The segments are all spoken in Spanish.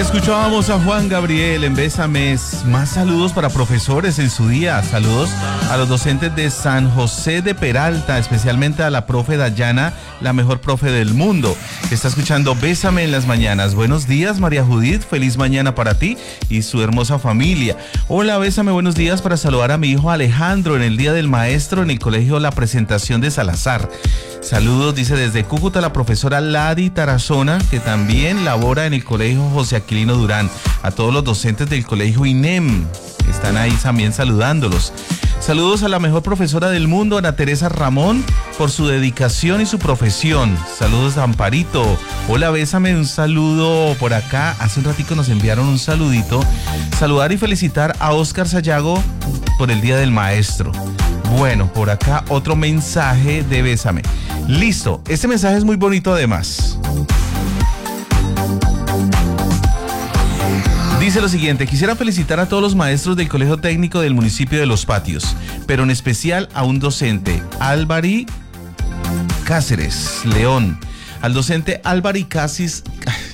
Escuchábamos a Juan Gabriel en Bésame. Más saludos para profesores en su día. Saludos a los docentes de San José de Peralta, especialmente a la profe Dayana, la mejor profe del mundo, que está escuchando Bésame en las mañanas. Buenos días, María Judith. Feliz mañana para ti y su hermosa familia. Hola, Bésame, buenos días, para saludar a mi hijo Alejandro en el Día del Maestro en el Colegio La Presentación de Salazar. Saludos, dice desde Cúcuta la profesora Ladi Tarazona, que también labora en el Colegio José Aquilino Durán. A todos los docentes del Colegio INEM, que están ahí también saludándolos. Saludos a la mejor profesora del mundo, Ana Teresa Ramón, por su dedicación y su profesión. Saludos a Amparito. Hola, Bésame, un saludo por acá. Hace un ratico nos enviaron un saludito. Saludar y felicitar a Óscar Sayago por el Día del Maestro. Bueno, por acá otro mensaje de Bésame. Listo, este mensaje es muy bonito además. Dice lo siguiente: quisiera felicitar a todos los maestros del Colegio Técnico del municipio de Los Patios, pero en especial a un docente, Álvaro Cáceres León. Al docente Álvaro Cáceres...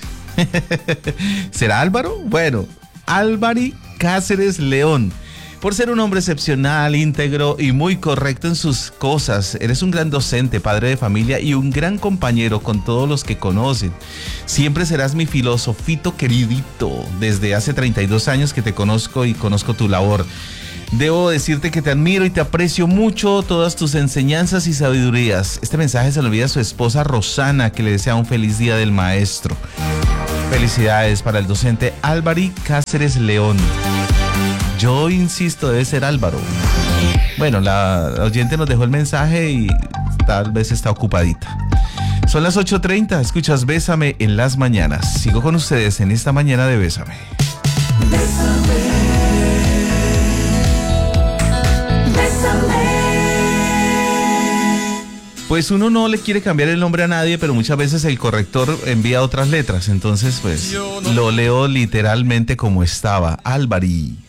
¿Será Álvaro? Bueno, Álvaro Cáceres León. Por ser un hombre excepcional, íntegro y muy correcto en sus cosas. Eres un gran docente, padre de familia y un gran compañero con todos los que conocen. Siempre serás mi filosofito queridito. Desde hace 32 años que te conozco y conozco tu labor. Debo decirte que te admiro y te aprecio mucho todas tus enseñanzas y sabidurías. Este mensaje se lo envía a su esposa Rosana, que le desea un feliz Día del Maestro. Felicidades para el docente Álvaro Cáceres León. Yo insisto, debe ser Álvaro. Bueno, la oyente nos dejó el mensaje y tal vez está ocupadita. Son las 8:30, escuchas Bésame en las mañanas. Sigo con ustedes en esta mañana de Bésame. Bésame. Bésame. Pues uno no le quiere cambiar el nombre a nadie, pero muchas veces el corrector envía otras letras. Entonces, pues, lo leo literalmente como estaba. Álvaro.